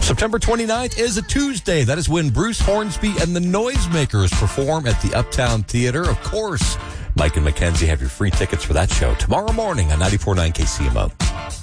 September 29th is a Tuesday. That is when Bruce Hornsby and the Noisemakers perform at the Uptown Theater. Of course, Mike and Mackenzie have your free tickets for that show tomorrow morning on 94.9 KCMO.